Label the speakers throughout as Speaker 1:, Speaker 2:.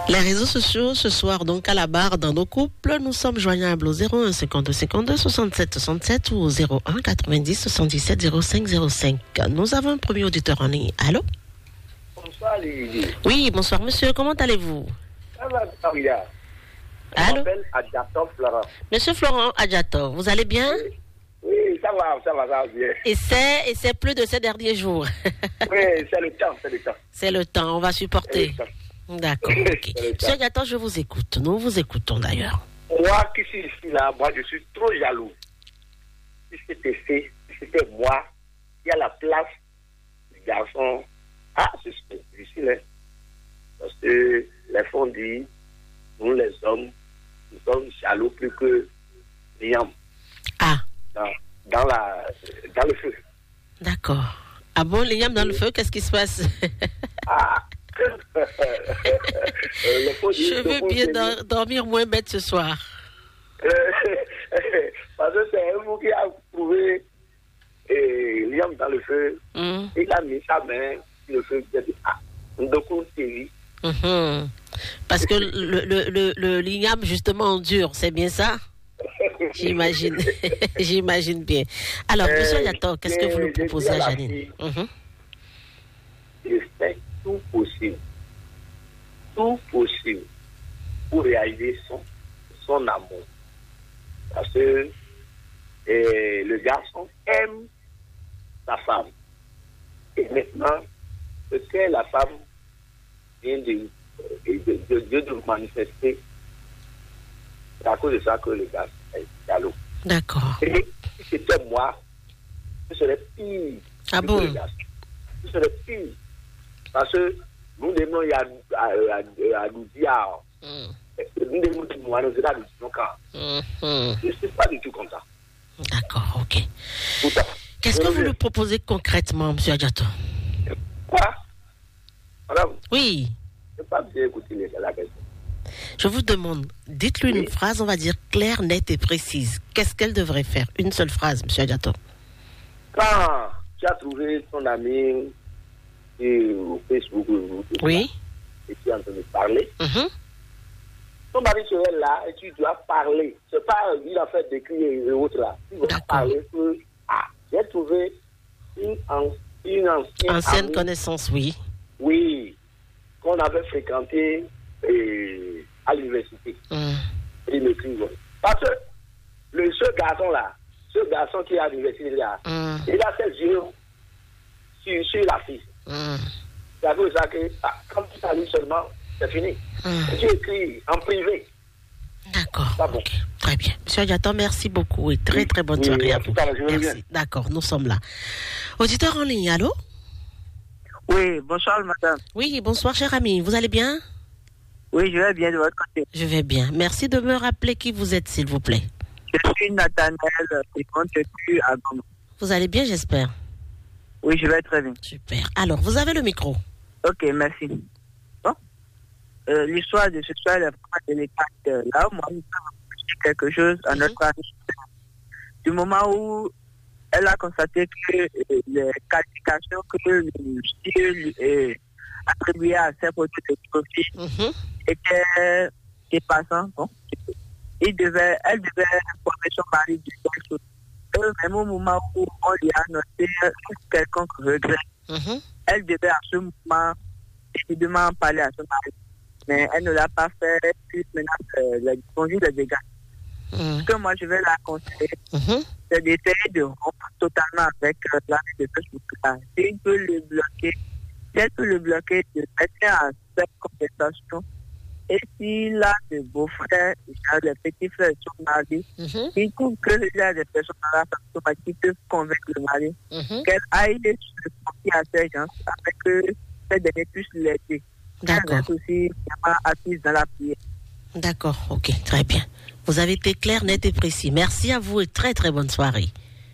Speaker 1: Les réseaux sociaux, ce soir, donc à la barre dans nos couples, nous sommes joignables au 01 52 52 67 67 ou au 01 90 77 05 05. Nous avons un premier auditeur en ligne. Allô?
Speaker 2: Bonsoir, Lily.
Speaker 1: Oui, bonsoir monsieur, comment allez-vous?
Speaker 2: Ça va, Maria. Je
Speaker 1: Allô?
Speaker 2: m'appelle Adjato Florent.
Speaker 1: Monsieur Florent Adjato, vous allez bien?
Speaker 2: Oui, ça va bien.
Speaker 1: Et c'est plus de ces derniers jours.
Speaker 2: Oui, c'est le temps.
Speaker 1: C'est le temps, on va supporter. D'accord, ok. Monsieur Adjato, je vous écoute. Nous vous écoutons d'ailleurs.
Speaker 2: Moi qui suis ici là, moi je suis trop jaloux. Si c'était moi qui a la place du garçon. Ah, c'est difficile, hein. Parce que les femmes disent, nous les hommes, nous sommes jaloux plus que les hommes.
Speaker 1: Ah.
Speaker 2: Dans le feu.
Speaker 1: D'accord. Ah bon, les yams dans le feu, qu'est-ce qui se passe?
Speaker 2: Ah.
Speaker 1: Je veux bien dormir moins bête ce soir.
Speaker 2: Parce que c'est vous qui a trouvé Liam dans le feu. Il a mis sa main sur le feu. Il a dit,
Speaker 1: parce que le ligname justement dure, c'est bien ça? J'imagine. J'imagine bien. Alors, monsieur Yato, qu'est-ce que vous nous proposez à Janine?
Speaker 2: Je fais tout possible pour réaliser son amour. Parce que le garçon aime sa femme. Et maintenant, ce que la femme vient de manifester, c'est à cause de ça que le garçon est jaloux.
Speaker 1: D'accord.
Speaker 2: Et si c'était moi, ce serait pire.
Speaker 1: Ah bon?
Speaker 2: Ce serait pire. Parce que nous devons y aller à nous dire. Nous devons nous annoncer à nous dire. Je ne suis pas du tout comme ça.
Speaker 1: D'accord, ok. Qu'est-ce que vous nous proposez concrètement, M. Adjato?
Speaker 2: Quoi? Madame?
Speaker 1: Oui.
Speaker 2: Je n'ai pas bien écouté la question.
Speaker 1: Je vous demande, dites-lui une phrase, on va dire claire, nette et précise. Qu'est-ce qu'elle devrait faire? Une seule phrase, M. Adjato.
Speaker 2: Quand tu as trouvé ton ami au Facebook,
Speaker 1: oui,
Speaker 2: et tu es en train de parler, ton mari serait là et tu dois parler. C'est pas il a fait d'écrire et autres là. Tu dois parler que j'ai trouvé une
Speaker 1: ancienne amie, connaissance, oui.
Speaker 2: Oui, qu'on avait fréquenté à l'université. Il m'écrit. Parce que ce garçon qui est à l'université là, il a ses yeux sur la fille. C'est à cause de ça que quand tu salues seulement, c'est fini. Tu écris en privé.
Speaker 1: D'accord. Bon. Okay. Très bien. Monsieur Adjato, merci beaucoup et très très bonne soirée à vous. Merci. D'accord, nous sommes là. Auditeur en ligne, allô?
Speaker 3: Oui, bonsoir madame.
Speaker 1: Oui, bonsoir cher ami, vous allez bien?
Speaker 3: Oui, je vais bien de votre côté.
Speaker 1: Je vais bien. Merci de me rappeler qui vous êtes, s'il vous plaît.
Speaker 3: Je suis Nathanaël, et compte plus à Goma.
Speaker 1: Vous allez bien, j'espère?
Speaker 3: Oui, je vais très bien.
Speaker 1: Super. Alors, vous avez le micro.
Speaker 3: Ok, merci. Bon. L'histoire de ce soir est vraiment délicate. Là, moi, je vais dire quelque chose à notre amie. Du moment où elle a constaté que les qualifications que le style attribué à ses produits de profit étaient dépassantes, bon. Elle devait informer son mari du texte. Même au moment où on lui a noté quelconque regret, elle devait à ce moment évidemment parler à son mari. Mais elle ne l'a pas fait, puis maintenant la conduite des dégâts. Ce que moi je vais la conseiller, c'est d'essayer de rompre totalement avec l'ami de Facebook. Si elle peut le bloquer, de mettre en cette conversation. Et s'il a des beaux-frères, des petits frères de son mari, il trouve qu'il y a des personnes qui peuvent convaincre le mari qu'elle aille se confier à ces gens afin que ces derniers puissent l'aider.
Speaker 1: D'accord.
Speaker 3: Elle aussi assise dans la prière.
Speaker 1: D'accord, ok, très bien. Vous avez été clair, net et précis. Merci à vous et très très bonne soirée.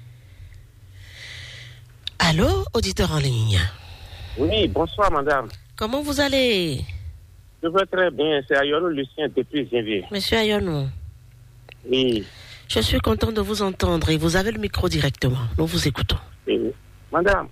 Speaker 1: Allô, auditeur en ligne?
Speaker 4: Oui, bonsoir madame.
Speaker 1: Comment vous allez?
Speaker 4: Je vais très bien, c'est Ayonou Lucien depuis Janvier.
Speaker 1: Monsieur Ayonou.
Speaker 4: Oui.
Speaker 1: Je suis content de vous entendre et vous avez le micro directement. Nous vous écoutons.
Speaker 4: Oui. Madame,